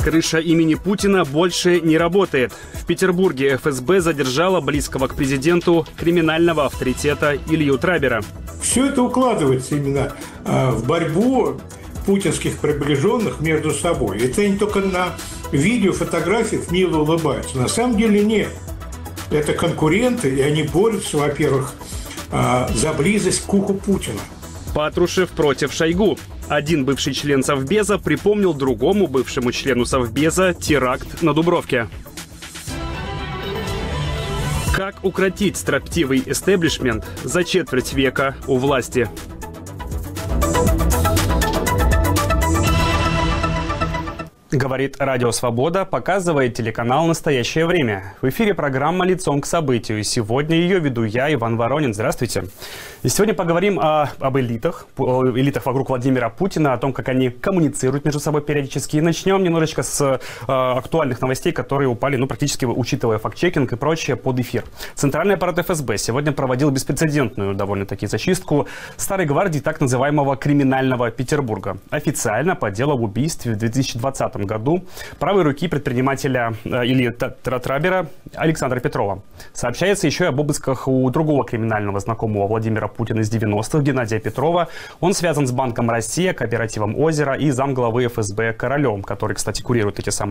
Крыша имени Путина больше не работает. В Петербурге ФСБ задержала близкого к президенту криминального авторитета Илью Трабера. Все это укладывается именно в борьбу путинских приближенных между собой. Это они только на видео, фотографиях мило улыбаются. На самом деле нет. Это конкуренты, и они борются, во-первых, за близость к уху Путина. Патрушев против Шойгу. Один бывший член Совбеза припомнил другому бывшему члену Совбеза теракт на Дубровке. Как укротить строптивый истеблишмент за четверть века у власти? Говорит Радио Свобода, показывает телеканал «Настоящее время». В эфире программа «Лицом к событию». Сегодня ее веду я, Иван Воронин. Здравствуйте. И сегодня поговорим об элитах вокруг Владимира Путина, о том, как они коммуницируют между собой периодически. И начнем немножечко с актуальных новостей, которые упали, практически учитывая факт-чекинг и прочее, под эфир. Центральный аппарат ФСБ сегодня проводил беспрецедентную довольно-таки зачистку старой гвардии так называемого криминального Петербурга. Официально по делу об убийстве в 2020 году правой руки предпринимателя Ильи Трабера Александра Петрова. Сообщается еще и об обысках у другого криминального знакомого Владимира Путина из 90-х, Геннадия Петрова. Он связан с Банком России, кооперативом «Озеро» и замглавы ФСБ Королем, который, кстати, курирует эти самые